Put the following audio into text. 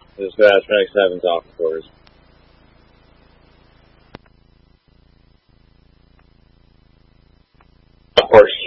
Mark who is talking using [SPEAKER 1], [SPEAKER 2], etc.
[SPEAKER 1] This guy Trek 7's off, of course. Of course.